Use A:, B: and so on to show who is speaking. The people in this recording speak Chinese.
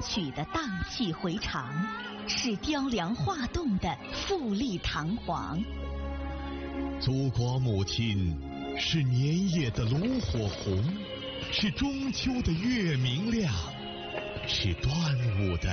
A: 曲的荡气回肠，是雕梁画栋的富丽堂皇。
B: 祖国母亲是年夜的炉火红，是中秋的月明亮，是端午的